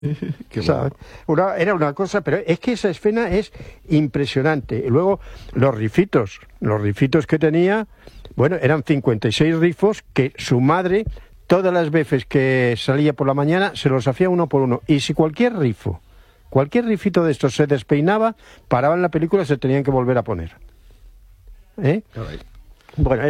Qué ¿sabes? Era una cosa, pero es que esa escena es impresionante. Y luego los rifitos que tenía, bueno, eran 56 rifos que su madre, todas las veces que salía por la mañana, se los hacía uno por uno. Y si cualquier rifito de estos se despeinaba, paraban la película y se tenían que volver a poner. Bueno,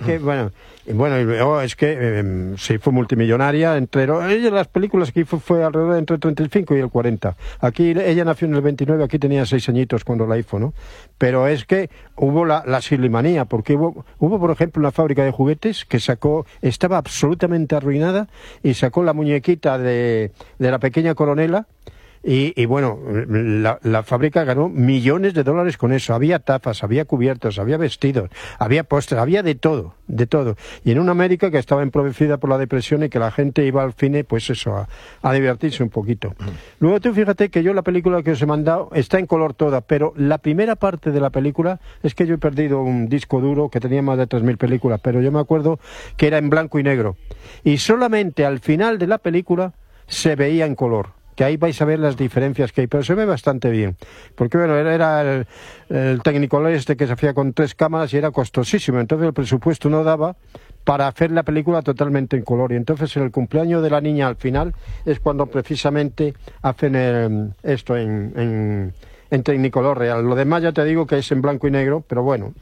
se fue multimillonaria entero. Ella, las películas que hizo fue alrededor de entre el 35 y el 40. Aquí ella nació en el 29, aquí tenía 6 añitos cuando la hizo, ¿no? Pero es que hubo la silimanía, porque hubo, por ejemplo, una fábrica de juguetes que estaba absolutamente arruinada y sacó la muñequita de la pequeña coronela. Y bueno, la fábrica ganó millones de dólares con eso. Había tazas, había cubiertos, había vestidos, había pósters, había de todo. Y en una América que estaba empobrecida por la depresión y que la gente iba al cine, pues eso, a divertirse un poquito. Luego tú fíjate que yo la película que os he mandado está en color toda, pero la primera parte de la película, es que yo he perdido un disco duro que tenía más de 3.000 películas, pero yo me acuerdo que era en blanco y negro. Y solamente al final de la película se veía en color. Que ahí vais a ver las diferencias que hay, pero se ve bastante bien, porque bueno, era el Technicolor este que se hacía con 3 cámaras y era costosísimo, entonces el presupuesto no daba para hacer la película totalmente en color, y entonces en el cumpleaños de la niña al final es cuando precisamente hacen esto en Technicolor real. Lo demás ya te digo que es en blanco y negro, pero bueno,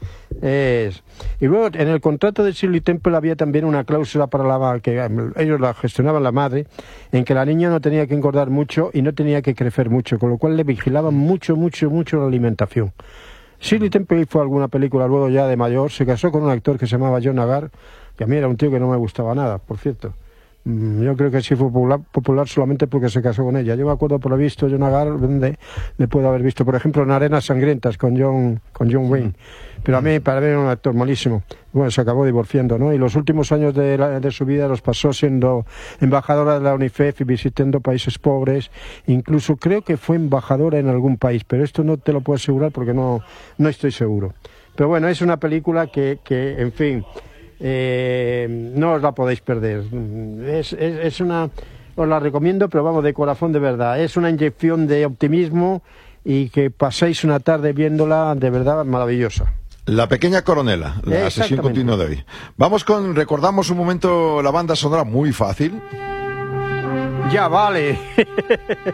y luego en el contrato de Shirley Temple había también una cláusula para que ellos la gestionaban la madre, en que la niña no tenía que engordar mucho y no tenía que crecer mucho, con lo cual le vigilaban mucho la alimentación. Shirley Temple hizo alguna película luego ya de mayor, se casó con un actor que se llamaba John Agar, que a mí era un tío que no me gustaba nada, por cierto. Yo creo que sí fue popular solamente porque se casó con ella. Yo me acuerdo por lo visto John Agar, donde le puedo haber visto, por ejemplo, en Arenas Sangrientas con John Wayne. Pero para mí era un actor malísimo. Bueno, se acabó divorciando, ¿no? Y los últimos años de su vida los pasó siendo embajadora de la UNICEF y visitando países pobres. Incluso creo que fue embajadora en algún país, pero esto no te lo puedo asegurar porque no estoy seguro. Pero bueno, es una película que en fin... no os la podéis perder. Os la recomiendo, pero vamos, de corazón, de verdad. Es una inyección de optimismo y que paséis una tarde viéndola de verdad maravillosa. La pequeña coronela, la sesión continua de hoy. Recordamos un momento la banda sonora muy fácil. Ya vale.